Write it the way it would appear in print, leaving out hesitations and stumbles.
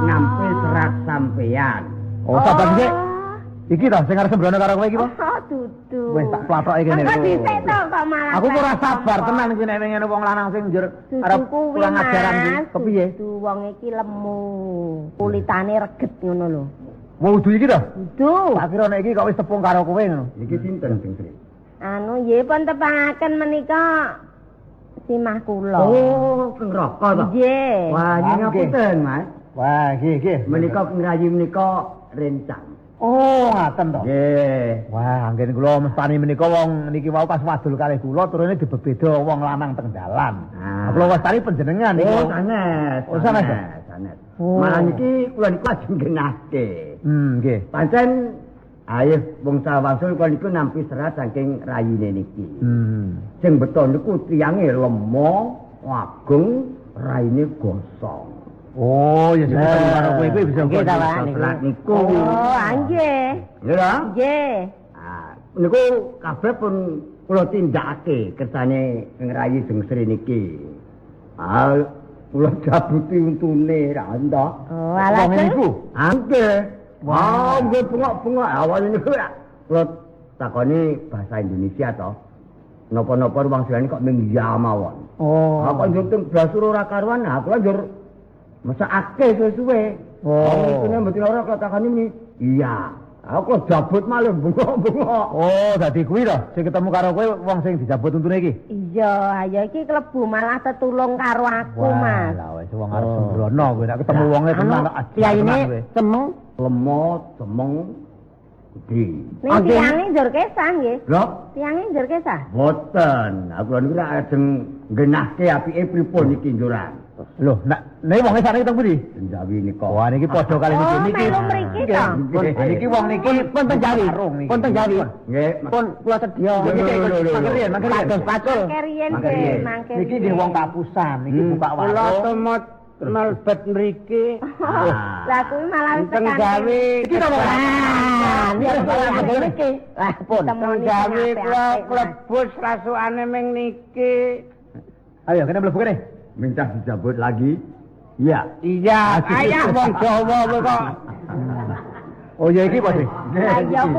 nampi serat sampeyan. Oh, sabar sik. Iki to sing arep sembrono karo kowe iki, Po? Oh, dudu. Wis tak plotoke kene. Kok dhisik to kok malah. Aku ora sabar tenan iki nek ngene wong lanang sing njur arep kurang ajaran iki. Kepiye? Dudu wong iki lemu. Kulitane reget ngono lho. Wong udu iki to? Dudu. Tak kira nek iki kok wis tepung karo kowe ngono. Iki sinten sing Sri? Anu nggih pun tepangaken menika simah kula. Oh, Kang Raka to. Nggih. Wah, ngapunten, Mas. Wah, nggih. Menika Kang Rayi menika rencang. Oh, ngaten to. Nggih. Wah, anggen kula mestani menika wong niki wau pas wadul kalih kula turune dibebeda wong lanang teng dalan. Ah. Kula wastani panjenengan niku. Oh, sanes. Oh, sanes. Sanes. Oh. Malah niki kula niku ajeng genahke. Nggih. Pancen ayo wong sawasul kula niku nampi serat saking rayine niki. Sing beto niku tiyange lemo, agung, raine gosong. Oh, ya sing karo kowe kuwi bisa Nggih, ta, Pak, serat niku. Oh, nggih. Ya. Nggih. Ah, niku kabeh pun kula tindakake kersane ngrayi Jeng Sri niki. Ah, kula jabuti untune ra entuk. Oh, alah niku. Nggih. Wah, nggih bengok-bengok awalnya niku ya. Kula takoni bahasa Indonesia to. Napa-napa ruang silane kok ming ya mawon. Oh. Apa njur blasur ora karuan, nah kula njur mesakake suwe-suwe. Oh. Kene mboten ora kok takoni muni. Iya. Aku jabut malah bengok-bengok. Oh, dadi kuwi to sing ketemu karo kowe wong sing dijabut untune iki. Iya, ya iki klebu malah tetulung karo aku, Mas. Lah wis wong arep sembrono kowe nek ketemu wonge tenan kok Kiyaine semeng. Lemot, semeng, gede. Ning tiyange njur kesah nggih. Lho, Tiyange njur kesah. boten. Aku niku nek ajeng genahke apike pripun iki njuran. Lho, nek wonge sakniki teng pundi? Penjawi nika. Wah, niki padha kali niki. Oh, melu mriki to. Niki wong niki pun teng Jawi. Pun teng Jawi. Nggih, Pun kula sedya. Mangke pacul. Keriyen Mangke nggih, riyen. mangke. Niki nggih wong kapusan, niki buka warung. Kula tumut melbet mriki. Lah kuwi malah wis Teng tekan. Jawi. Iki to, Pak? Ah, niki mriki. Lah pun Teng Jawi kula klebus rasukane ming niki. Ayo, kene mlebu kene. minta dijabut lagi. Iya. Iya, ayah wong Jawa kowe kok. Oh ya iki, Pak. Lah ya